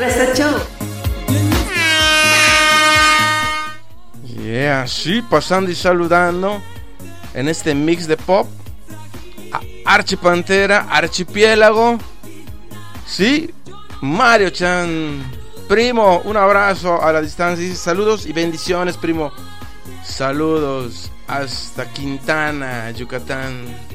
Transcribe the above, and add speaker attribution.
Speaker 1: Salsa Show.
Speaker 2: Yeah, sí, pasando y saludando en este mix de pop a Archipantera, Archipiélago. Sí, Mario Chan. Primo, un abrazo a la distancia. Saludos y bendiciones, primo. Saludos hasta Quintana, Yucatán.